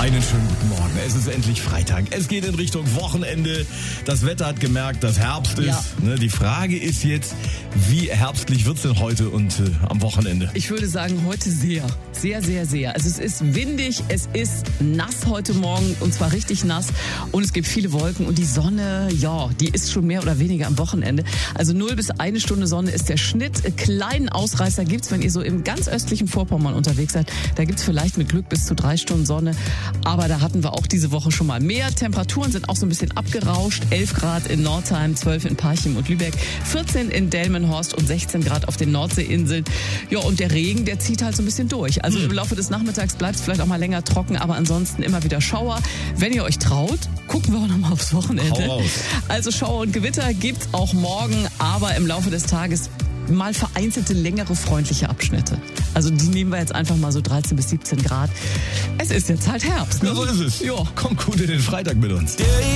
Einen schönen guten Morgen. Es ist endlich Freitag. Es geht in Richtung Wochenende. Das Wetter hat gemerkt, dass Herbst ist. Ja. Die Frage ist jetzt, wie herbstlich wird's denn heute und am Wochenende? Ich würde sagen, heute sehr. Sehr, sehr, sehr. Also es ist windig, es ist nass heute Morgen und zwar richtig nass und es gibt viele Wolken und die Sonne, ja, die ist schon mehr oder weniger am Wochenende. Also 0 bis 1 Stunde Sonne ist der Schnitt. Kleinen Ausreißer gibt's, wenn ihr so im ganz östlichen Vorpommern unterwegs seid. Da gibt's vielleicht mit Glück bis zu 3 Stunden Sonne. Aber da hatten wir auch diese Woche schon mal mehr. Temperaturen sind auch so ein bisschen abgerauscht. 11 Grad in Nordheim, 12 in Parchim und Lübeck, 14 in Delmenhorst und 16 Grad auf den Nordseeinseln. Ja, und der Regen, der zieht halt so ein bisschen durch. Also im Laufe des Nachmittags bleibt es vielleicht auch mal länger trocken, aber ansonsten immer wieder Schauer. Wenn ihr euch traut, gucken wir auch noch mal aufs Wochenende. Hau raus. Also Schauer und Gewitter gibt's auch morgen, aber im Laufe des Tages mal vereinzelte längere freundliche Abschnitte. Also die nehmen wir jetzt einfach mal so 13 bis 17 Grad. Es ist jetzt halt Herbst. Ne? Ja, so ist es. Ja. Kommt gut in den Freitag mit uns.